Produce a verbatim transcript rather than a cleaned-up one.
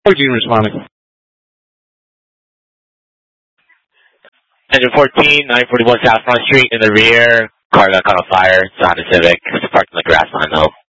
fourteen responding. Engine fourteen, nine forty-one South Front Street in the rear. Car got caught on fire. It's a Honda Civic. It's parked on the grass line though.